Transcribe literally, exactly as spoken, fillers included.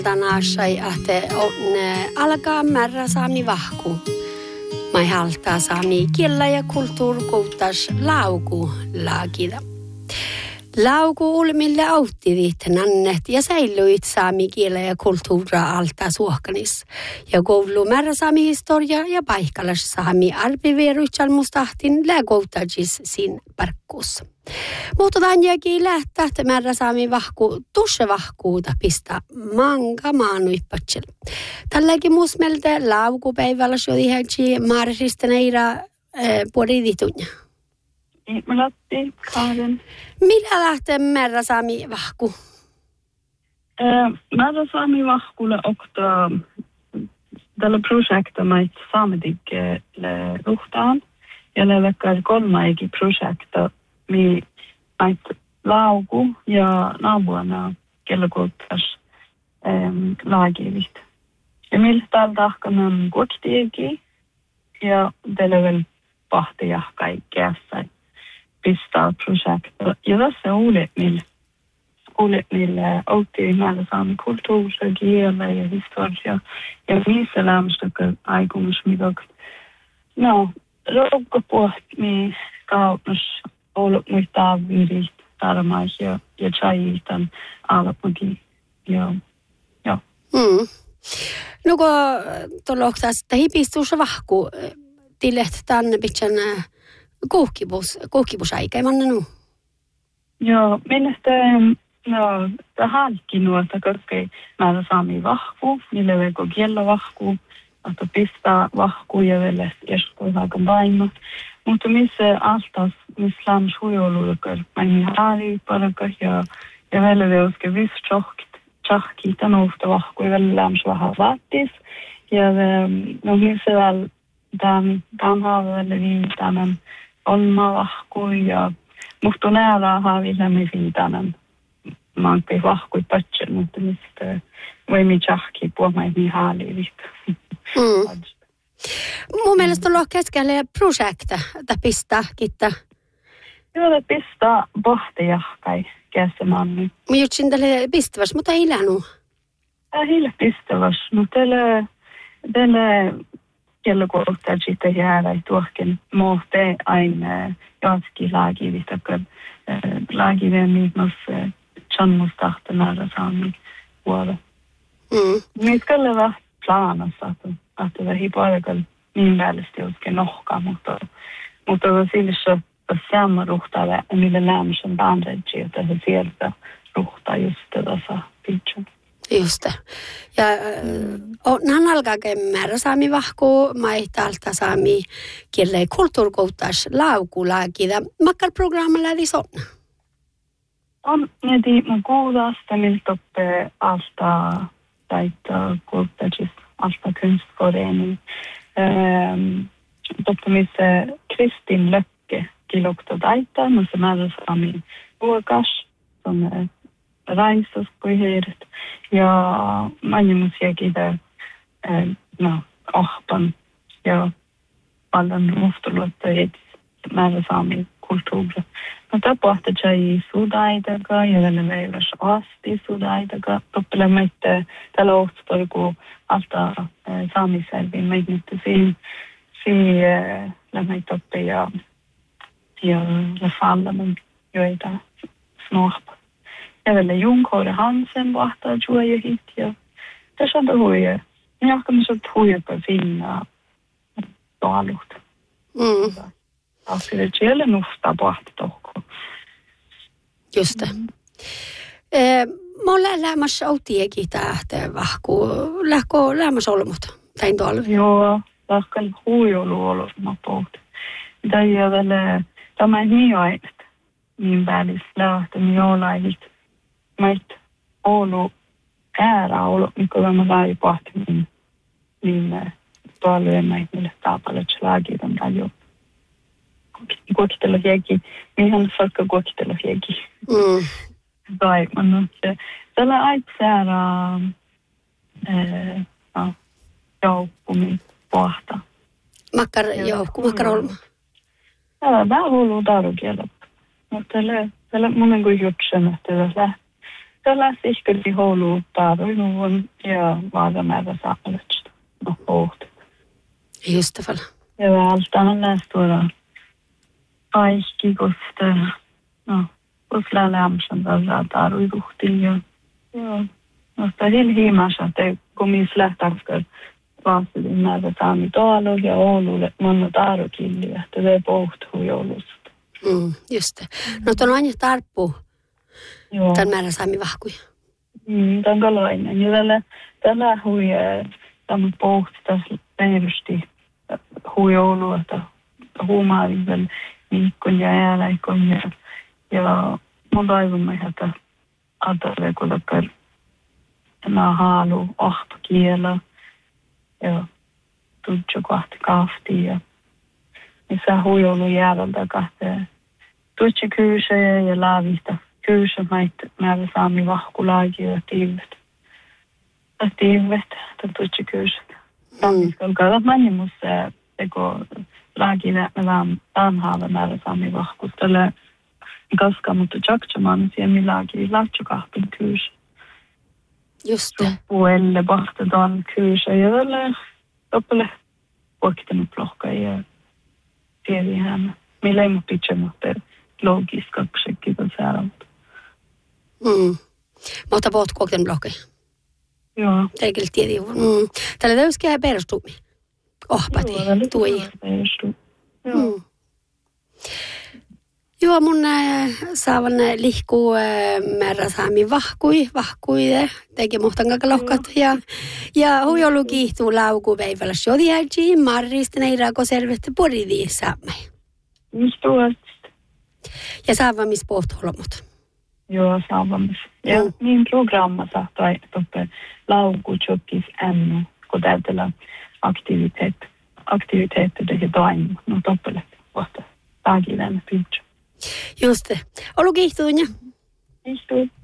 Tänään sai ahte on alkaa määrä saami vahku. Mai haltaa saami kielä ja kulttuurikuuttas lauku laakida. Lauku ulmille auttivit nannet ja säilyit saami kielä ja kulttuura alta suohkanis. Ja koulu määrä saami historia ja paikalla saami arpiveruitsalmustahtin lägoutajis sin parkkuus. Mutta tänjäkin lähtää, että määrä saami vahku, tusse vahkuuta pistää manga maanuippatsel. Tälläkin muusmelta laukupäivällä syödihäksi maarisista neira puoliditunya. Mä lähti kahden. Millä lähtee määrä saami vahku? Määrä saami vahkulle okta tällä projekta mait saametikke ruhtaan. Ja levekkää kolmaikin projekta mi mait lauku ja naapuana kellokouttas ähm, laagivit. Ja millä täällä tahkanan kottiegi ja tällä vielä pahtia kaikkeassa pistää projekta. Ja tässä uudet millä uudet millä autti määrä saami kulttuurissa, kielä ja historia ja missä lämmästäkö aikumismitok. No, roukkapuht mi kauppas ollut muita virit tarmaisia ja chayitan alapuki. Joo. Joo. Mm. No kun tuolloksas, että hipistuus vahku, tillet tänne pitän kuhkibus, kuhkibusaika, ei manna nu? Joo, mielestä, no, tämä halki nuolta kaikkea määrä saami vahku, niille veko kielä vahku, että pistää vahku ja vielä joskus aika vaimot. Mutta missä altas, missä lämmäs huijoluukar, mä en haari paraka ja, ja vielä veuske viss tjahki, tämän uutta vahku ja vielä lämmäs vähän vaattis. Ja no missä vielä tämän, tämän haavelle viitainen olma vahku ja musta näärää haaville viitainen mankkei vahkui patsel, mutta mistä voimme tjahki puhumaan niin haali viittä. Mm. Mun mielestä on ollut keskellä projekta, että pistää kittää. Joo, että pistää pohtia kai käsemään nyt. Mä jutsin tälle pistävässä, mutta ei lähnu. Ei ole pistävässä, mutta tälle, tälle kello kohtaa sitten jäädä tuohken mohteen aina jatkin laakivista, kun laakivien miinos chanmustahta määrä saami vuoro. Mm. Nyt kyllä vähän planassa, että det är hipaikalla niin välisesti oikein nohkaa, mutta, mutta silloin samma ruhtava millä lämmöisen bandage, että se sieltä ruhtaa just tässä pitchen. Just det. Ja onhan alkaakin määrä saami vahku, maitalta saami kielä kulttuurikouttas laukulaakida. Makkar programmalla lähti on? On, neti mun kuulasta, miltä oppee alta taittaa kulttuurista. Alta kunstforening. Ähm, totta missä Kristin Löcke kilokta taittaa, mutta määrä saami vuokas, som raisas på heidät. Ja mannemusiakin tämä, äh, no, ahpan ja paljon muhtuluottajat määrä saami kulttuuri. No tapahtuu tjai sudaitaka ja vielä meillä asti sudaitaka. Toppele meitä tällä ohtoi, kun alta saamiselviin meitä nyt siinä siinä lämmeitä oppi ja ja falla mun joita snorpa. Ja vielä Junkhoide Hansen vahtaa juoja hit ja tässä on huija. Ja ahkamassa huijapa finna taalut. Mm. Kyllä siellä nuhtaa pahti tohko. Just det. Mm. Eh, mulla lämmässä autiekin tähtä vahku. Lähkö lämmässä olmut? Tain tuolla? Joo, lahkan huijolu ollut mä pohti. Tämä ei ole tämä ei niin ainet. Niin välissä lähtö, niin jollain meitä ollut äärä ollut, mikä mä sain pahti, niin, niin paljon meitä mille taapalle slagitan radio. Kuokitella hieki, mihin salkka kuokitella hieki. Mm. Tai man se tällä aitsäära eh no joukkumi pohta. Makkar joukku, makkar olma. Ja vähän hullu tarukielä. Mutta tällä tällä monen kuin jutsen, että tällä tällä sihkeli houlu tarvitun ja vaadamäärä saamelista. No, pohti. Just det, falla. Ja välttämättä näistä tuoda kaikki, koska no, koska lämpöisen tällä tarvituhtiin ja joo. No, sitä hilhiimassa, että kun missä lähtäkö vastasin määrä saami tuolla ja Oululle monna tarvikillia, että se pohtuu joulusta. Mm, just det. No, tuon on aina tarppu. Joo. Tämän määrä saami vahkuja. Mm, tämän kalainen. Ja tällä, tällä hui, tämä pohti tässä leirysti hui Oulu, että huumaali vielä viikon ja ääläikon ja, ja mun toivomme, että Adare kulkar nämä haalu ahpa kielä ja tutsu kohti kahti ja missä huijolu jäädältä kahteen tutsu kyysä ja laavista kyysä maita määrä saami vahkulaagi ja tiivet. Ja tiivet, että tutsu kyysä. Tammiskal kadat mannimus teko laagi nähdään tanhaava määrä saami vahkus. Tällä kaska, mutta tjaksamaan siihen milläkin lahtsukahpin kyysä. Just det. Puelle bahtataan kyysä ja tällä loppele vuokkitanut plohkaa ja tiedä hän. Meillä ei muu pitse, mutta logiskaksekin on säädältä. Mm. Mutta puhut kuokitanut plohkaa? Joo. Teikille tiedä. Mm. Tällä täyskiä ei perustumi. Ohpati. Tui. Joo. Mm. Joo, mun äh, saavan lihkuu äh, määrä saami vahkui, vahkuide, teki muhtan kakalokkat ja, ja huijolu kiihtuu lauku päivällä shodjääji, marrista neirako selvästi poridiin saamme. Mistä tuosta? Ja saavan missä pohtuu olomut. Joo, saavan missä. Ja mm. niin programma saattoi toppe lauku tjokkis ännu, kun täytellä aktiviteet, aktiviteettede ja toimu. No toppele, kohta taakilleen pitkä. Just det. Olu kiihtuun ja? Kiihtuun.